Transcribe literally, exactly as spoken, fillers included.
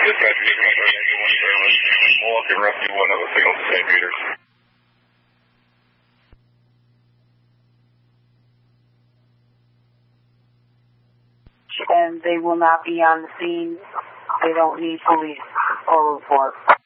Dispatch vehicle one thirty-one service. Milwaukee Rescue one other signal to Saint Peter. And they will not be on the scene. They don't need police or report.